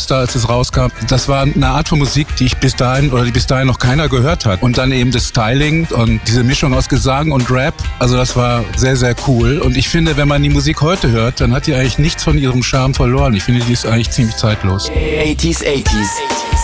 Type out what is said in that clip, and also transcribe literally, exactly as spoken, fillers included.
Blockbuster, als es rauskam. Das war eine Art von Musik, die ich bis dahin oder die bis dahin noch keiner gehört hat. Und dann eben das Styling und diese Mischung aus Gesang und Rap. Also das war sehr, sehr cool. Und ich finde, wenn man die Musik heute hört, dann hat die eigentlich nichts von ihrem Charme verloren. Ich finde, die ist eigentlich ziemlich zeitlos. achtziger, achtziger